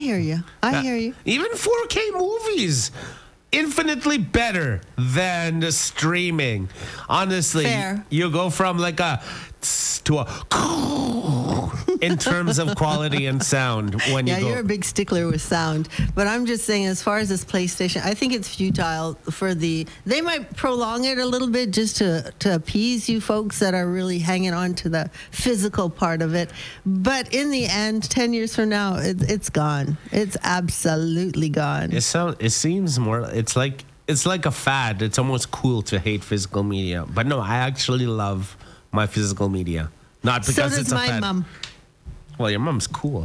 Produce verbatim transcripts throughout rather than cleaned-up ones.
hear you. I hear you. Even four K movies, infinitely better than the streaming. Honestly, Fair. you go from like a tss to a in terms of quality and sound when Yeah, you go. you're a big stickler with sound. But I'm just saying, as far as this PlayStation, I think it's futile for the. They might prolong it a little bit just to, to appease you folks that are really hanging on to the physical part of it. But in the end, ten years from now, it, it's gone. It's absolutely gone. It sound, It seems more. It's like it's like a fad. It's almost cool to hate physical media. But no, I actually love my physical media. Not So because does it's a my fad. mom. Well, your mom's cool.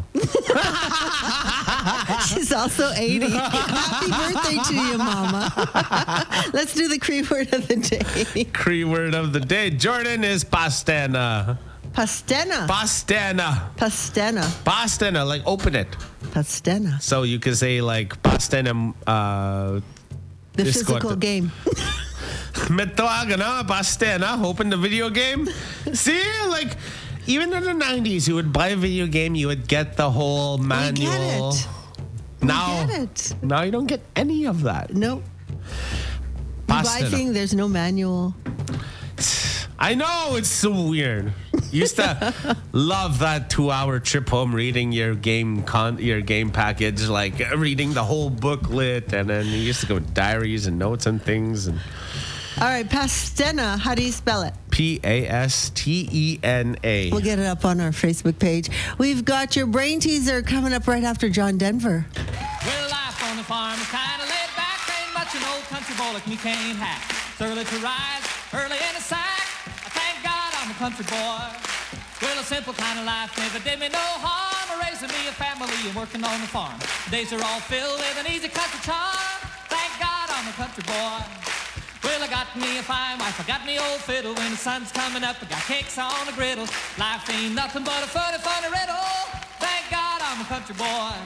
She's also eighty. Happy birthday to you, Mama. Let's do the Cree word of the day. Cree word of the day. Jordan is pastena. Pastena. Pastena. Pastena. Pastena, like open it. Pastena. So you can say like pastena. Uh, The This physical got- game. Metawaga na pastena. Open the video game. See, like even in the nineties, you would buy a video game, you would get the whole We manual. get it. We Now, get it. now you don't get any of that. Nope. You buy Pastena. thing, there's no manual. I know, it's so weird. Used to love that two-hour trip home, reading your game con your game package, like reading the whole booklet, and then you used to go with diaries and notes and things. And All right, Pastena. How do you spell it? P A S T E N A. We'll get it up on our Facebook page. We've got your brain teaser coming up right after John Denver. Well, life on the farm is kind of laid back. Ain't much an old country boy like me can't hack. It's early to rise, early in the sack. I thank God I'm a country boy. Well, a simple kind of life never did me no harm. Raising me a family and working on the farm. Days are all filled with an easy country charm. Thank God I'm a country boy. Well, I got me a fine wife, I got me old fiddle. When the sun's coming up, I got cakes on the griddle. Life ain't nothing but a funny, funny riddle. Thank God I'm a country boy.